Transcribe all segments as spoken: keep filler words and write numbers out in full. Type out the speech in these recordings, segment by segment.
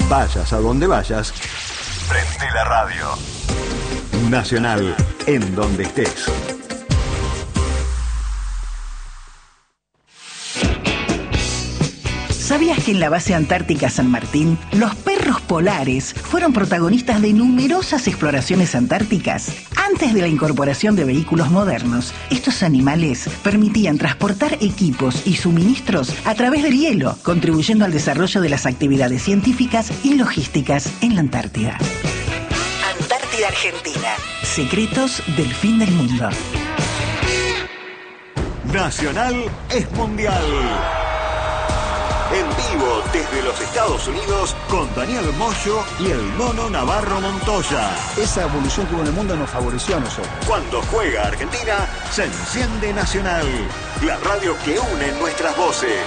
Vayas a donde vayas, prende la radio. Nacional, en donde estés. ¿Sabías que en la base antártica San Martín, los perros polares fueron protagonistas de numerosas exploraciones antárticas? Antes de la incorporación de vehículos modernos, estos animales permitían transportar equipos y suministros a través del hielo, contribuyendo al desarrollo de las actividades científicas y logísticas en la Antártida. Antártida Argentina. Secretos del fin del mundo. Nacional es mundial. En vivo desde los Estados Unidos con Daniel Moyo y el Mono Navarro Montoya. Esa evolución que hubo en el mundo nos favoreció a nosotros. Cuando juega Argentina, se enciende Nacional, la radio que une nuestras voces.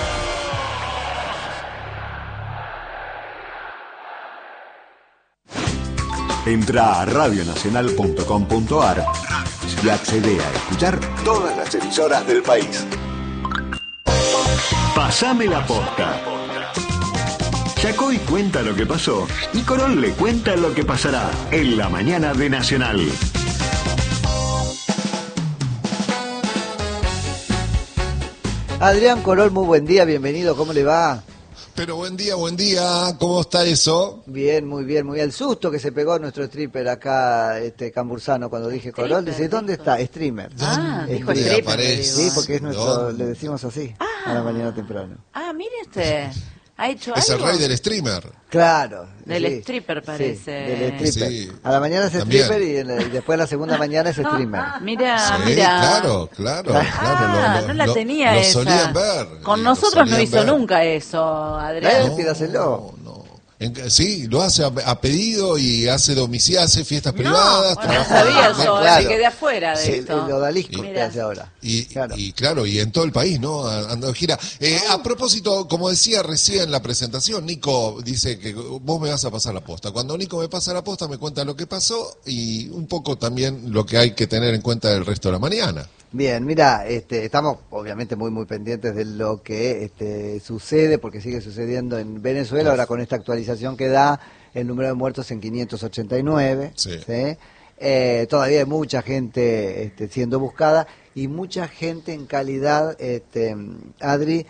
Entra a radio nacional punto com punto a r y accede a escuchar todas las emisoras del país. Pasame la posta. Yacoy cuenta lo que pasó y Corol le cuenta lo que pasará en la mañana de Nacional. Adrián Corol, muy buen día, bienvenido, ¿cómo le va? Pero buen día, buen día, ¿cómo está eso? Bien, muy bien, muy bien. El susto que se pegó nuestro stripper acá, este Cambursano, cuando dije Corol, dice, ¿dónde está? Streamer. Ah, este, dijo stripper. Sí, porque es nuestro, ¿Dónde? le decimos así, Ah. a la mañana temprano. Ah, mire usted, ¿ha hecho Es el algo? rey del streamer. Claro. Del sí, stripper, sí, parece. del stripper. Sí. A la mañana es También. stripper y, en la- y después a la segunda mañana es streamer. Mira, Sí, mira. claro, claro, claro. Ah, lo- no la lo- tenía lo esa. solían ver. Con y lo nosotros no solían hizo ver. nunca eso, Adrián. Eh, pídaselo. No, no. En- sí, lo hace a, a pedido y hace domicilio, hace fiestas No, privadas. bueno, no trabaja- sabía eso, Claro. me quedé afuera de Sí, esto. el odalisco Mira. que hace ahora. Y Claro. y claro, y en todo el país, ¿no? Anda de gira. Eh, a propósito, como decía recién en la presentación, Nico dice que vos me vas a pasar la posta. Cuando Nico me pasa la posta, me cuenta lo que pasó y un poco también lo que hay que tener en cuenta del resto de la mañana. Bien, mira, este, estamos obviamente muy muy pendientes de lo que este, sucede, porque sigue sucediendo en Venezuela, ahora con esta actualización que da el número de muertos en quinientos ochenta y nueve, Sí. ¿sí? Eh, todavía hay mucha gente este, siendo buscada y mucha gente en calidad, este, Adri,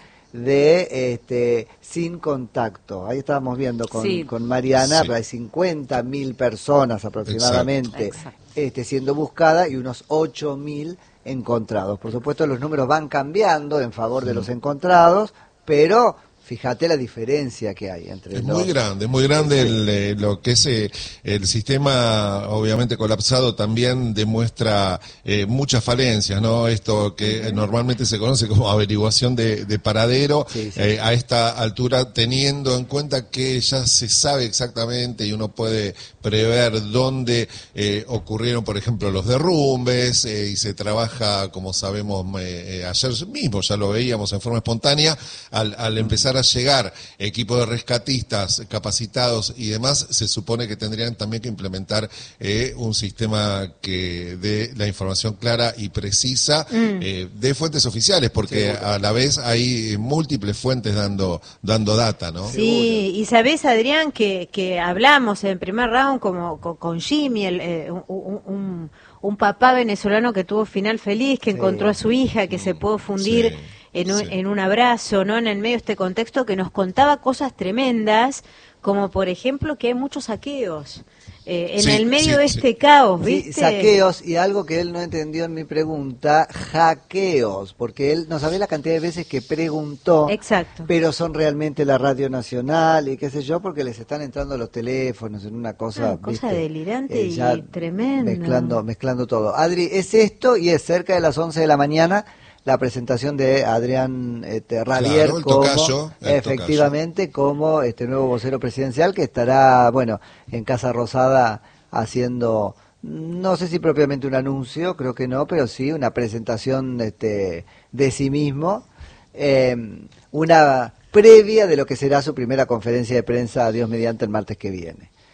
de este, sin contacto. Ahí estábamos viendo con, Sí. con Mariana, Sí. pero hay cincuenta mil personas aproximadamente Exacto. este, siendo buscadas y unos ocho mil encontrados. Por supuesto, los números van cambiando en favor de los encontrados, pero fíjate la diferencia que hay entre Es los... muy grande, es muy grande el, eh, lo que es eh, el sistema, obviamente colapsado, también demuestra eh, muchas falencias, ¿no? Esto que eh, normalmente se conoce como averiguación de, de paradero, Sí, sí. eh, a esta altura, teniendo en cuenta que ya se sabe exactamente y uno puede prever dónde eh, ocurrieron, por ejemplo, los derrumbes, eh, y se trabaja, como sabemos, eh, eh, ayer mismo ya lo veíamos en forma espontánea, al, al empezar a llegar equipos de rescatistas capacitados y demás, se supone que tendrían también que implementar eh, un sistema que dé la información clara y precisa eh, de fuentes oficiales, porque a la vez hay múltiples fuentes dando dando data, ¿no? Sí, y sabés, Adrián, que, que hablamos en primer round como con, con Jimmy, el, eh, un, un, un papá venezolano que tuvo final feliz, que Sí. encontró a su hija, que se pudo fundir Sí, en, un, sí. en un abrazo, ¿no? En el medio de este contexto, que nos contaba cosas tremendas, como por ejemplo que hay muchos saqueos. Eh, en Sí, el medio sí, de sí. este caos, Sí, ¿viste? saqueos y algo que él no entendió en mi pregunta, hackeos, porque él no sabía la cantidad de veces que preguntó, Exacto. pero son realmente la Radio Nacional y qué sé yo, porque les están entrando los teléfonos en una cosa, Ah, cosa ¿viste? delirante y ya tremenda. Mezclando, mezclando todo. Adri, es esto y es cerca de las once de la mañana la presentación de Adrián este, Rabier Claro, el como, tocayo, el efectivamente, como este nuevo vocero presidencial que estará, bueno, en Casa Rosada haciendo, no sé si propiamente un anuncio, creo que no, pero sí una presentación este, de sí mismo, eh, una previa de lo que será su primera conferencia de prensa, Dios mediante, el martes que viene.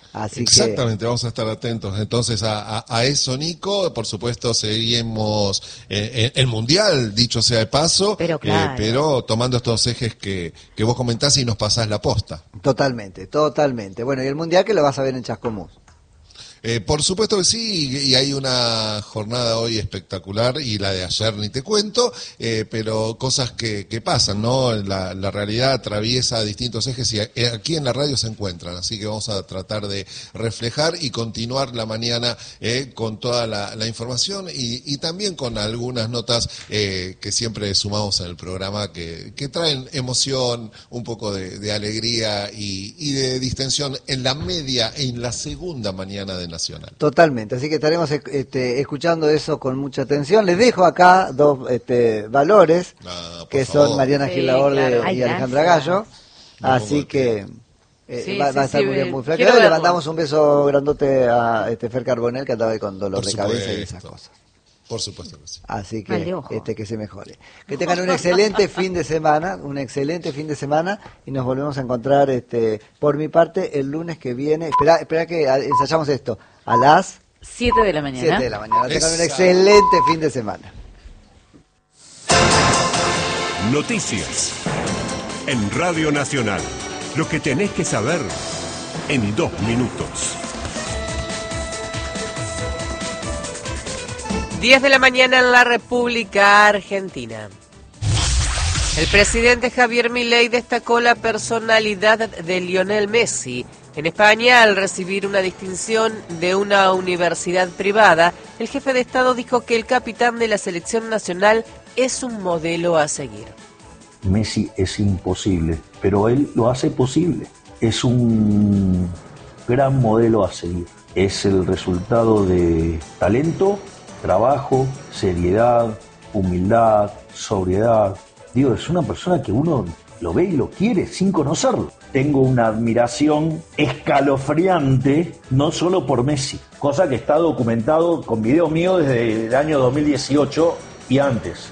Así Exactamente, que... vamos a estar atentos entonces a, a, a eso, Nico. Por supuesto, seguimos eh, el Mundial, dicho sea de paso, pero, claro. eh, pero tomando estos ejes que, que vos comentás y nos pasás la posta. Totalmente, totalmente. Bueno, y el Mundial que lo vas a ver en Chascomús. Eh, por supuesto que sí, y hay una jornada hoy espectacular, y la de ayer ni te cuento, eh, pero cosas que, que pasan, ¿no? La, la realidad atraviesa distintos ejes y aquí en la radio se encuentran, así que vamos a tratar de reflejar y continuar la mañana eh, con toda la, la información y, y también con algunas notas eh, que siempre sumamos en el programa que, que traen emoción, un poco de, de alegría y, y de distensión en la media, en la segunda mañana de Nacional. Totalmente, así que estaremos este, escuchando eso con mucha atención. Les dejo acá dos este, valores, ah, que favor. son Mariana sí, Gilaborde claro. y Ay, Alejandra Gallo, no, así que eh, sí, va, sí, va a estar sí, muy bien, muy flaqueado. Le mandamos un beso grandote a este Fer Carbonell, que andaba ahí con dolor Por de supuesto. cabeza y esas cosas. Por supuesto que sí. Así que este que se mejore. Que tengan un excelente fin de semana, un excelente fin de semana y nos volvemos a encontrar este por mi parte el lunes que viene. Espera, espera que ensayamos esto a las siete de la mañana. siete de la mañana. Tengan un excelente fin de semana. Noticias en Radio Nacional. Lo que tenés que saber en dos minutos. diez de la mañana en la República Argentina. El presidente Javier Milei destacó la personalidad de Lionel Messi. En España, al recibir una distinción de una universidad privada, el jefe de Estado dijo que el capitán de la selección nacional es un modelo a seguir. Messi es imposible, pero él lo hace posible. Es un gran modelo a seguir. Es el resultado de talento, trabajo, seriedad, humildad, sobriedad. Digo, es una persona que uno lo ve y lo quiere sin conocerlo. Tengo una admiración escalofriante, no solo por Messi, cosa que está documentado con video mío desde el año dos mil dieciocho y antes.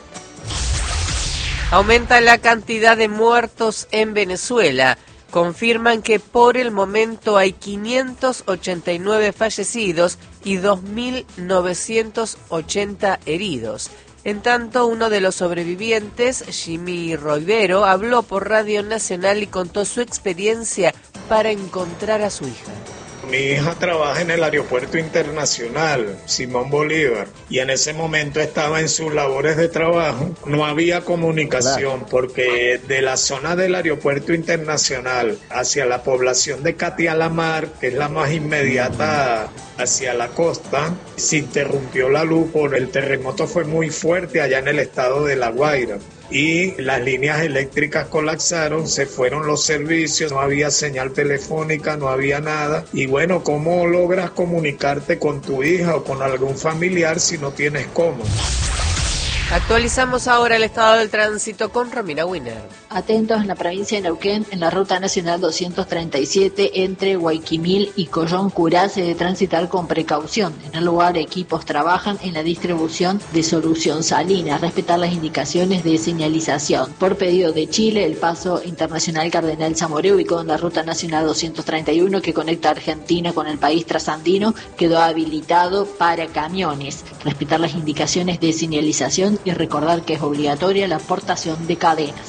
Aumenta la cantidad de muertos en Venezuela. Confirman que por el momento hay quinientos ochenta y nueve fallecidos y dos mil novecientos ochenta heridos. En tanto, uno de los sobrevivientes, Jimmy Roivero, habló por Radio Nacional y contó su experiencia para encontrar a su hija. Mi hija trabaja en el aeropuerto internacional Simón Bolívar y en ese momento estaba en sus labores de trabajo. No había comunicación porque de la zona del aeropuerto internacional hacia la población de Catialamar, que es la más inmediata hacia la costa, se interrumpió la luz por el terremoto. Fue muy fuerte allá en el estado de La Guaira. Y las líneas eléctricas colapsaron, se fueron los servicios, no había señal telefónica, no había nada. Y bueno, ¿cómo logras comunicarte con tu hija o con algún familiar si no tienes cómo? Actualizamos ahora el estado del tránsito con Romina Winner. Atentos en la provincia de Neuquén, en la ruta nacional doscientos treinta y siete entre Guayquimil y Collón Curá se debe transitar con precaución. En el lugar, equipos trabajan en la distribución de solución salina, respetar las indicaciones de señalización. Por pedido de Chile, el paso internacional Cardenal Zamoré, ubicado en la ruta nacional doscientos treinta y uno que conecta a Argentina con el país trasandino, quedó habilitado para camiones. Respetar las indicaciones de señalización y recordar que es obligatoria la portación de cadenas.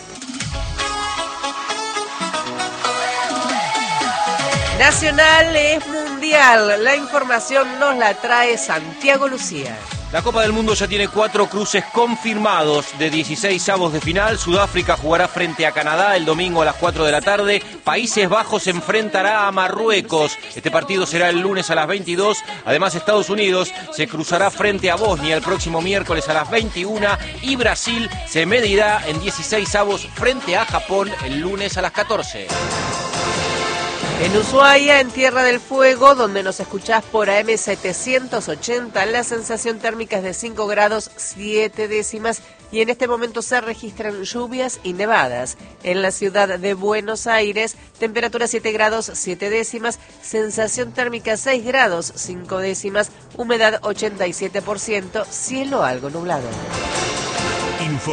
Nacional es mundial. La información nos la trae Santiago Lucía. La Copa del Mundo ya tiene cuatro cruces confirmados de dieciséis avos de final. Sudáfrica jugará frente a Canadá el domingo a las cuatro de la tarde. Países Bajos se enfrentará a Marruecos. Este partido será el lunes a las veintidós. Además, Estados Unidos se cruzará frente a Bosnia el próximo miércoles a las veintiuna. Y Brasil se medirá en dieciséis avos frente a Japón el lunes a las catorce. En Ushuaia, en Tierra del Fuego, donde nos escuchás por A M setecientos ochenta, la sensación térmica es de cinco grados siete décimas y en este momento se registran lluvias y nevadas. En la ciudad de Buenos Aires, temperatura siete grados siete décimas, sensación térmica seis grados cinco décimas, humedad ochenta y siete por ciento, cielo algo nublado.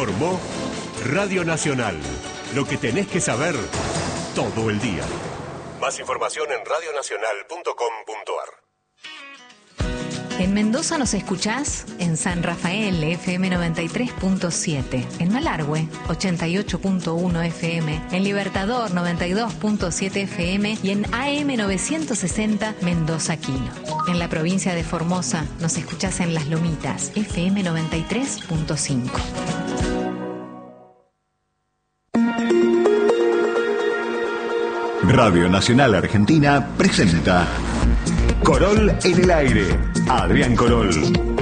Informó Radio Nacional. Lo que tenés que saber todo el día. Más información en radio nacional punto com punto a r. En Mendoza nos escuchás en San Rafael, F M noventa y tres punto siete, en Malargüe, ochenta y ocho punto uno F M, en Libertador, noventa y dos punto siete F M y en A M novecientos sesenta Mendoza Quino. En la provincia de Formosa nos escuchás en Las Lomitas, F M noventa y tres punto cinco. Radio Nacional Argentina presenta Corol en el aire. Adrián Corol.